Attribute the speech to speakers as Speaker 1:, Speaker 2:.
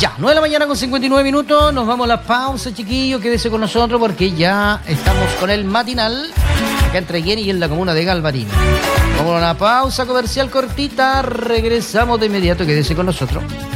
Speaker 1: Ya, 9 de la mañana con 59 minutos. Nos vamos a la pausa, chiquillos. Quédese con nosotros porque ya estamos con el matinal acá entre Guieni y en la comuna de Galvarino. Vamos a una pausa comercial cortita. Regresamos de inmediato. Quédese con nosotros.